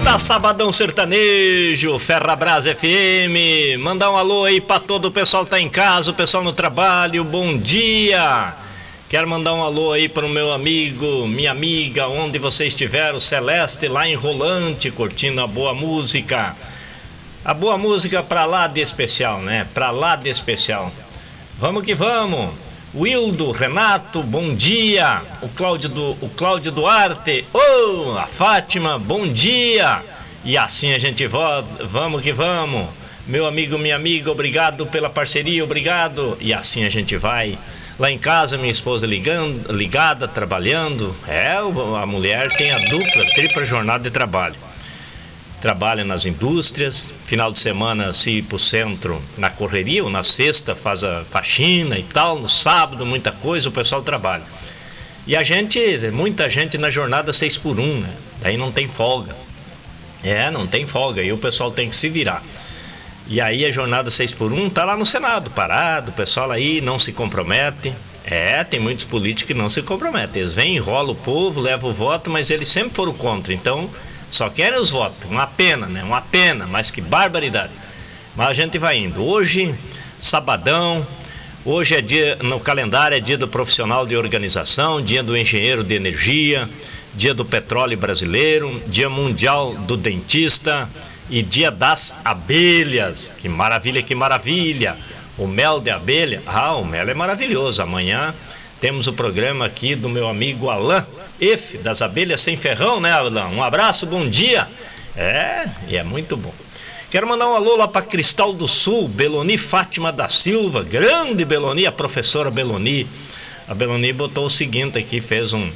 Eita, Sabadão Sertanejo, Ferrabras FM. Mandar um alô aí pra todo o pessoal que tá em casa, o pessoal no trabalho, bom dia. Quero mandar um alô aí para o meu amigo, minha amiga, onde você estiver, o Celeste, lá em Rolante, curtindo a boa música. A boa música pra lá de especial, né? Pra lá de especial. Vamos que vamos. Wildo, Renato, bom dia. O Cláudio Duarte, a Fátima, bom dia. E assim a gente volta, vamos que vamos. Meu amigo, minha amiga, obrigado pela parceria, obrigado. E assim a gente vai. Lá em casa, minha esposa ligada, trabalhando. A mulher tem a dupla, tripla jornada de trabalho. Trabalha nas indústrias, final de semana se ir pro centro na correria, ou na sexta faz a faxina e tal, no sábado muita coisa, o pessoal trabalha. E muita gente na jornada 6x1, né? Daí não tem folga. Não tem folga, e o pessoal tem que se virar. E aí a jornada 6x1 tá lá no Senado, parado, o pessoal aí não se compromete. Tem muitos políticos que não se comprometem. Eles vêm, enrolam o povo, levam o voto, mas eles sempre foram contra, então só querem os votos. Uma pena, né? Uma pena, mas que barbaridade. Mas a gente vai indo. Hoje, sabadão, hoje é dia, no calendário é dia do profissional de organização, dia do engenheiro de energia, dia do petróleo brasileiro, dia mundial do dentista e dia das abelhas. Que maravilha, que maravilha. O mel de abelha, o mel é maravilhoso. Amanhã temos o programa aqui do meu amigo Alain F, das Abelhas Sem Ferrão, né, Alain? Um abraço, bom dia. E é muito bom. Quero mandar um alô lá para Cristal do Sul, Beloni Fátima da Silva, grande Beloni, a professora Beloni. A Beloni botou o seguinte aqui, fez um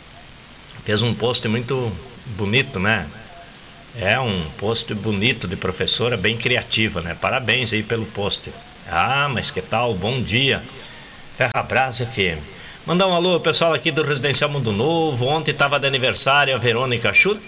post muito bonito, né? Um post bonito de professora, bem criativa, né? Parabéns aí pelo post. Mas que tal? Bom dia. Ferrabras FM. Mandar um alô, pessoal aqui do Residencial Mundo Novo. Ontem estava de aniversário a Verônica Schutt.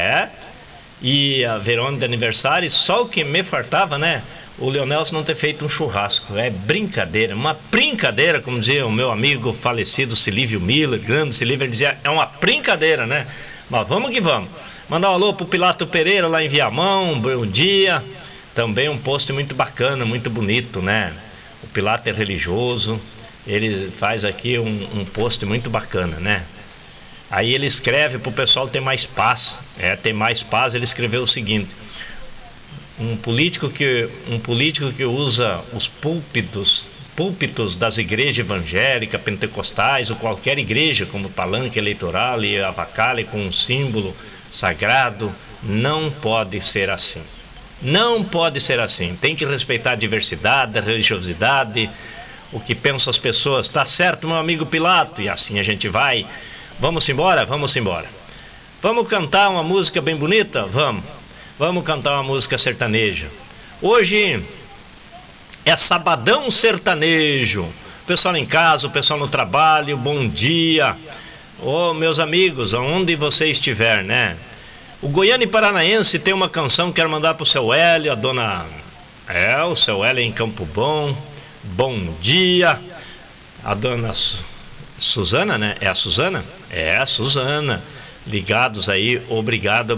E a Verônica de aniversário, só o que me fartava, né? O Leonelson não ter feito um churrasco. É brincadeira, uma brincadeira, como dizia o meu amigo falecido Silívio Miller, grande Silívio, ele dizia, é uma brincadeira, né? Mas vamos que vamos. Mandar um alô pro Pilato Pereira lá em Viamão, bom dia. Também um post muito bacana, muito bonito, né? O Pilato é religioso. Ele faz aqui um post muito bacana, né? Aí ele escreve para o pessoal ter mais paz. Ter mais paz, ele escreveu o seguinte: um político que usa os púlpitos das igrejas evangélicas, pentecostais ou qualquer igreja como palanque eleitoral e avacalha com um símbolo sagrado, não pode ser assim. Não pode ser assim. Tem que respeitar a diversidade, a religiosidade, o que pensam as pessoas. Tá certo, meu amigo Pilato? E assim a gente vai. Vamos embora? Vamos embora. Vamos cantar uma música bem bonita? Vamos cantar uma música sertaneja. Hoje é Sabadão Sertanejo. Pessoal em casa, o pessoal no trabalho, bom dia. Meus amigos, aonde você estiver, né? O Goiânia e Paranaense tem uma canção que quero mandar pro seu Hélio, a dona... o seu Hélio em Campo Bom. Bom dia. A dona Suzana, né? É a Suzana? É a Suzana. Ligados aí, obrigado.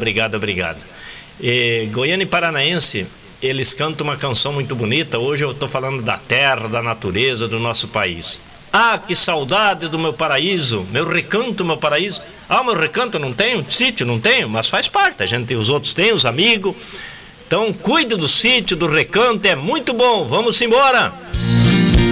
E Goiânia e Paranaense, eles cantam uma canção muito bonita. Hoje eu tô falando da terra, da natureza do nosso país. Que saudade do meu paraíso, meu recanto, meu paraíso. Meu recanto não tenho, sítio não tenho, mas faz parte. Os outros têm, os amigos. Então cuide do sítio, do recanto, é muito bom. Vamos embora.